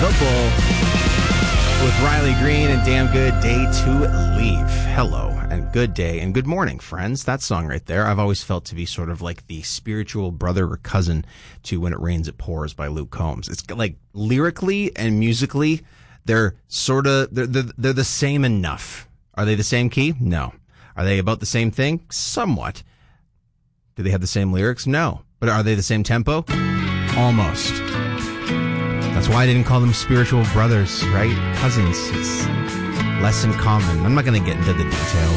Football with Riley Green and Damn Good Day to Leave. Hello and good day and good morning, friends. That song right there, I've always felt to be sort of like the spiritual brother or cousin to When It Rains, It Pours by Luke Combs. It's like lyrically and musically, they're the same enough. Are they the same key? No. Are they about the same thing? Somewhat. Do they have the same lyrics? No. But are they the same tempo? Almost. That's why I didn't call them spiritual brothers, right? Cousins. It's less in common. I'm not going to get into the details.